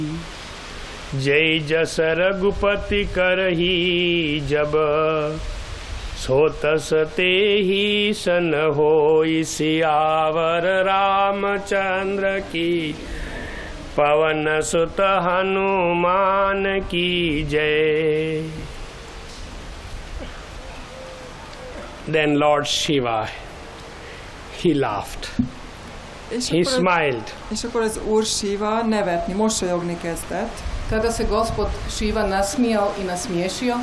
जय जस रघुपति करही जब सो तस तेहि सन होई सियावर रामचंद्र की पवन सुत हनुमान की जय. Then Lord Shiva, he laughed. He smiled. És akkor az Úr Shiva nevetni, mosolyogni kezdett. Tada se Gospod Šiva nasmijao i nasmiješio.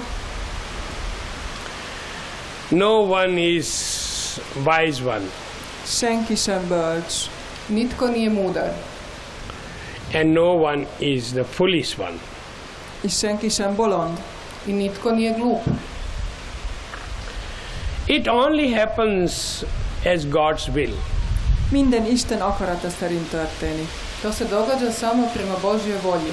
No one is wise one. Senki sem bölcs. Nitko nije mudar. And no one is the foolish one. És senki sem bolond. I nitko nije glup. It only happens as God's will. Minden Isten akarata szerint történik. To se događa samo prema Božjoj volji.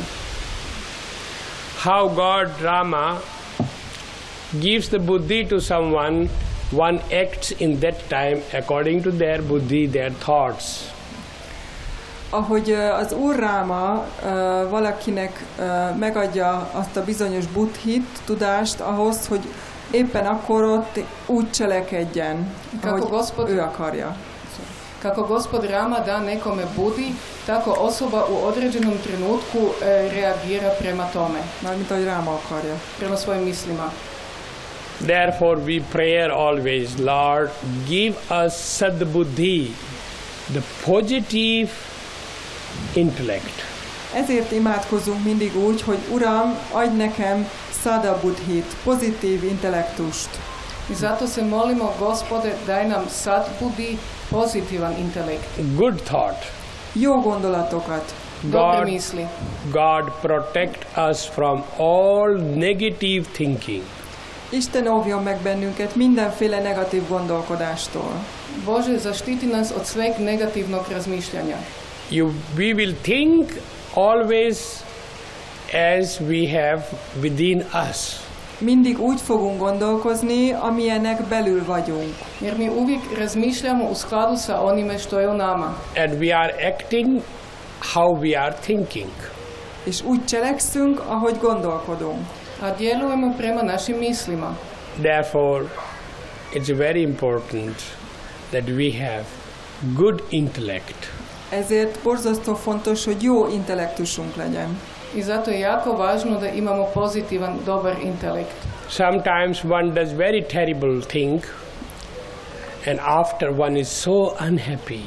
How God Rama gives the buddhi to someone, one acts in that time according to their buddhi, their thoughts. Ahogy az Úr Ráma valakinek megadja azt a bizonyos buddhit, tudást ahhoz, hogy éppen akkor ott úgy cselekedjen, ahogy ő akarja. Kako Gospod Rama da nekome budi, tako osoba u određenom trenutku reagira prema tome. Mármint ahogy Ráma akarja. Prema svojim mislima. Therefore we pray always, Lord, give us sadbuddhi, the positive intellect. Ezért imádkozunk mindig úgy, hogy Uram, adj nekem sadabuddhit, pozitív intellektust. I zato se molimo, Gospode, daj nam sadbuddhi, pozitivan intelekt. Good thought. Jó gondolatokat. Dobre misli. God protect us from all negative thinking. Isten óvjon meg bennünket mindenféle negatív gondolkodástól. Bože, zaštiti nas od sveg negativnog razmišljanja. We will think always as we have within us. Mindig úgy fogunk gondolkozni, amilyenek belül vagyunk. Jer mi uvijek razmišljamo u skladu sa onime što je u nama. And we are acting how we are thinking. És úgy cselekszünk, ahogy gondolkodunk. A djelujemo prema našim mislima. Therefore, it's very important that we have good intellect. Ezért borzasztó fontos, hogy jó intellektusunk legyen. I zato je jako važno da imamo pozitivan, dobar intelekt. Sometimes one does very terrible thing and after one is so unhappy.